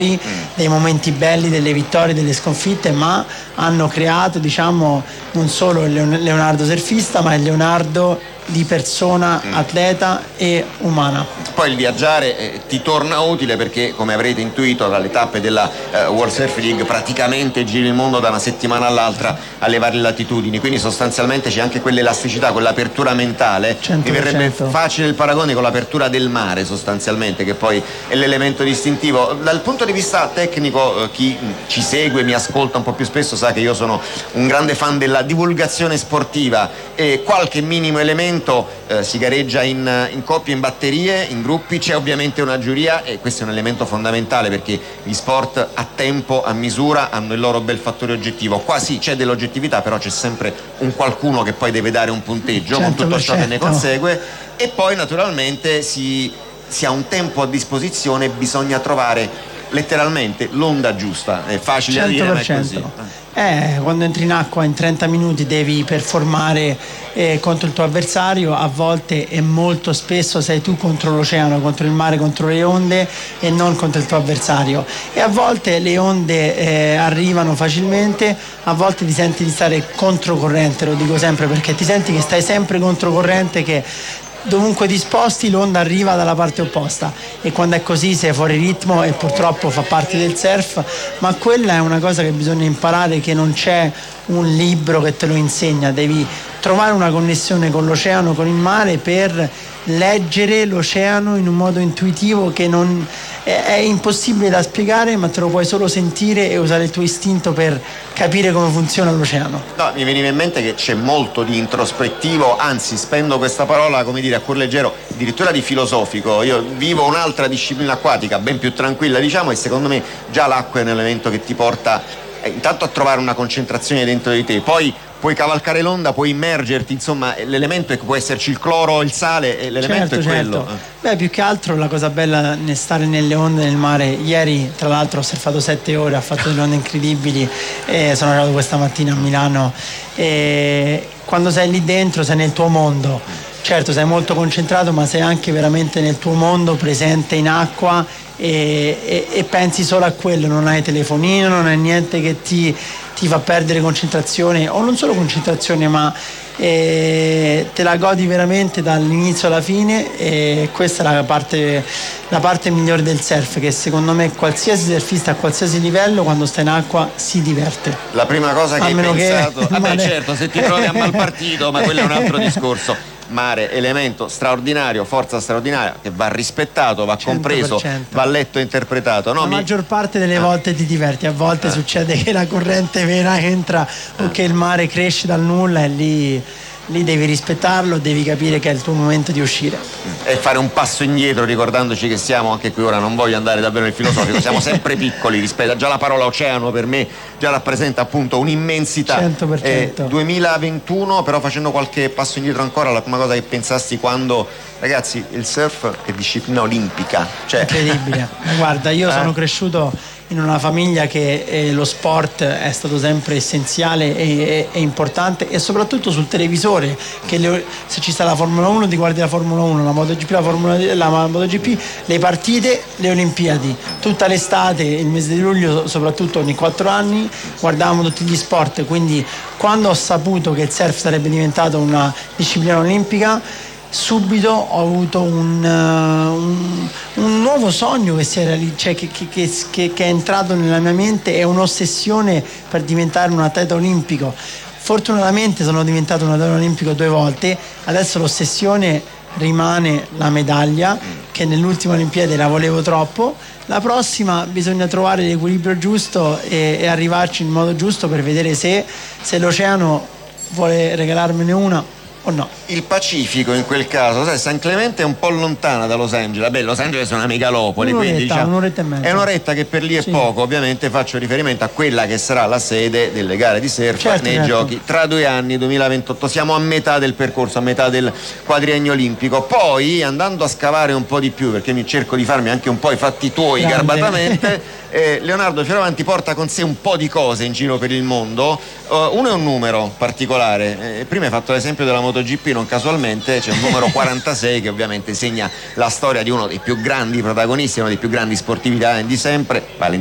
dei momenti belli, delle vittorie, delle sconfitte, ma hanno creato, diciamo, non solo il Leonardo surfista, ma il Leonardo di persona, atleta e umana. Poi il viaggiare ti torna utile perché, come avrete intuito dalle tappe della World Surf League, praticamente giri il mondo da una settimana all'altra alle varie latitudini, quindi sostanzialmente c'è anche quell'elasticità, quell'apertura mentale. 100%. Mi verrebbe facile il paragone con l'apertura del mare, sostanzialmente, che poi è l'elemento distintivo. Dal punto di vista tecnico, chi ci segue, mi ascolta un po' più spesso, sa che io sono un grande fan della divulgazione sportiva e qualche minimo elemento si gareggia in coppie, in batterie, in gruppi, c'è ovviamente una giuria e questo è un elemento fondamentale perché gli sport a tempo, a misura hanno il loro bel fattore oggettivo. Qua sì c'è dell'oggettività, però c'è sempre un qualcuno che poi deve dare un punteggio 100%. Con tutto ciò che ne consegue, e poi naturalmente si ha un tempo a disposizione, bisogna trovare letteralmente l'onda giusta. È facile 100%. A dire, ma è così. Quando entri in acqua in 30 minuti devi performare contro il tuo avversario, a volte e molto spesso sei tu contro l'oceano, contro il mare, contro le onde e non contro il tuo avversario, e a volte le onde arrivano facilmente, a volte ti senti di stare controcorrente, lo dico sempre perché ti senti che stai sempre controcorrente, che dovunque ti sposti l'onda arriva dalla parte opposta, e quando è così sei fuori ritmo e purtroppo fa parte del surf, ma quella è una cosa che bisogna imparare, che non c'è un libro che te lo insegna, devi trovare una connessione con l'oceano, con il mare, per leggere l'oceano in un modo intuitivo che non è impossibile da spiegare, ma te lo puoi solo sentire e usare il tuo istinto per capire come funziona l'oceano. No, mi veniva in mente che c'è molto di introspettivo, anzi spendo questa parola, come dire, a cuor leggero, addirittura di filosofico. Io vivo un'altra disciplina acquatica ben più tranquilla, diciamo, e secondo me già l'acqua è un elemento che ti porta intanto a trovare una concentrazione dentro di te, poi puoi cavalcare l'onda, puoi immergerti, insomma l'elemento è che può esserci il cloro, il sale, e l'elemento è quello. Beh, più che altro la cosa bella nel stare nelle onde nel mare, ieri tra l'altro ho surfato 7 ore, ho fatto delle onde incredibili e sono arrivato questa mattina a Milano, e quando sei lì dentro sei nel tuo mondo, certo sei molto concentrato ma sei anche veramente nel tuo mondo, presente in acqua, e pensi solo a quello, non hai telefonino, non hai niente che ti fa perdere concentrazione, o non solo concentrazione, ma te la godi veramente dall'inizio alla fine, e questa è la parte migliore del surf, che secondo me qualsiasi surfista a qualsiasi livello quando sta in acqua si diverte. La prima cosa che hai pensato, certo, se ti trovi a mal partito, ma quello è un altro discorso. Mare, elemento straordinario, forza straordinaria che va rispettato, va 100%. Compreso, va letto e interpretato. No, la maggior parte delle volte ti diverti, a volte succede che la corrente vera entra o che il mare cresce dal nulla, e lì devi rispettarlo, devi capire che è il tuo momento di uscire e fare un passo indietro, ricordandoci che siamo, anche qui ora non voglio andare davvero nel filosofico, siamo sempre piccoli rispetto, già la parola oceano per me già rappresenta appunto un'immensità. 100%. 2021, però facendo qualche passo indietro ancora, la prima cosa che pensasti quando, ragazzi, il surf è disciplina olimpica, cioè... Incredibile. Guarda, io sono cresciuto in una famiglia che lo sport è stato sempre essenziale e importante, e soprattutto sul televisore, che se ci sta la Formula 1 ti guardi la Formula 1, la MotoGP, la MotoGP, le partite, le Olimpiadi, tutta l'estate, il mese di luglio soprattutto, ogni 4 anni guardavamo tutti gli sport, quindi quando ho saputo che il surf sarebbe diventato una disciplina olimpica, subito ho avuto un nuovo sogno che è entrato nella mia mente, è un'ossessione per diventare un atleta olimpico. Fortunatamente sono diventato un atleta olimpico 2 volte, adesso l'ossessione rimane la medaglia, che nell'ultima Olimpiade la volevo troppo. La prossima bisogna trovare l'equilibrio giusto e arrivarci in modo giusto per vedere se l'oceano vuole regalarmene una o no. Il Pacifico in quel caso, sai, San Clemente è un po' lontana da Los Angeles. Beh, Los Angeles è una megalopoli, quindi diciamo, un'oretta e mezza. È un'oretta che per lì è poco. Ovviamente faccio riferimento a quella che sarà la sede delle gare di surf nei giochi tra 2 anni, 2028. Siamo a metà del percorso, a metà del quadriennio olimpico. Poi andando a scavare un po' di più, perché mi cerco di farmi anche un po' i fatti tuoi garbatamente, Leonardo Fioravanti porta con sé un po' di cose in giro per il mondo. Uno è un numero particolare. Prima hai fatto l'esempio della MotoGP, non casualmente c'è un numero 46 che ovviamente segna la storia di uno dei più grandi protagonisti, uno dei più grandi sportivi di sempre,